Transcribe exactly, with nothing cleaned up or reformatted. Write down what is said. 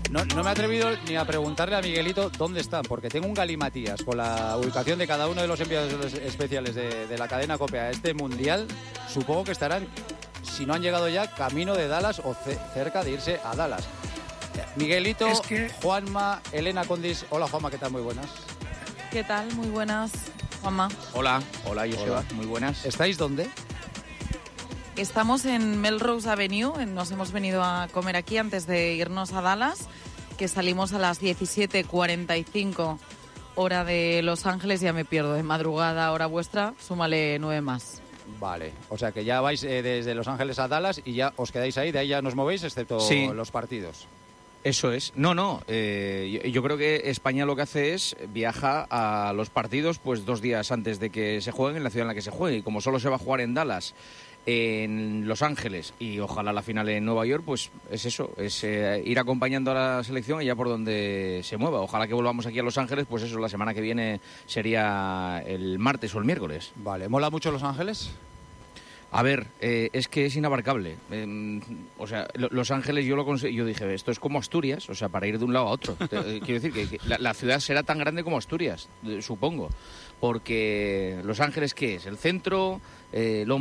No, no me he atrevido ni a preguntarle a Miguelito dónde están, porque tengo un galimatías con la ubicación de cada uno de los enviados especiales de, de la cadena COPE a este mundial. Supongo que estarán, si no han llegado ya, camino de Dallas o ce- cerca de irse a Dallas. Miguelito, Es que... Juanma, Elena Condis. Hola Juanma, ¿qué tal? Muy buenas. ¿Qué tal? Muy buenas, Juanma. Hola, hola Joseba, Hola. muy buenas. ¿Estáis dónde? Estamos en Melrose Avenue, nos hemos venido a comer aquí antes de irnos a Dallas, que salimos a las diecisiete cuarenta y cinco hora de Los Ángeles, ya me pierdo, de madrugada, hora vuestra, súmale nueve más. Vale, o sea que ya vais eh, desde Los Ángeles a Dallas y ya os quedáis ahí, de ahí ya no os movéis, excepto Sí. los partidos. Eso es. No, no, eh, yo, yo creo que España lo que hace es viaja a los partidos pues dos días antes de que se jueguen en la ciudad en la que se juegue. Y como solo se va a jugar en Dallas, en Los Ángeles y ojalá la final en Nueva York, pues es eso, es eh, ir acompañando a la selección allá por donde se mueva. Ojalá que volvamos aquí a Los Ángeles, pues eso, la semana que viene sería el martes o el miércoles. Vale, ¿mola mucho Los Ángeles? A ver, eh, es que es inabarcable. Eh, o sea, lo, Los Ángeles yo lo conseguí, yo dije, esto es como Asturias, o sea, para ir de un lado a otro. Te, eh, quiero decir que, que la, la ciudad será tan grande como Asturias, eh, supongo. Porque Los Ángeles, ¿qué es? El centro, eh, Long